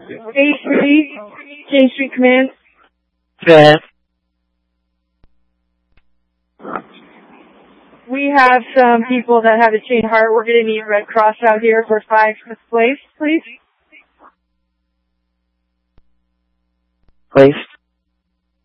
A3, Jane Street Command. Fifth. We have some people that have a chain heart. We're going to need Red Cross out here for 5th place, please. Place.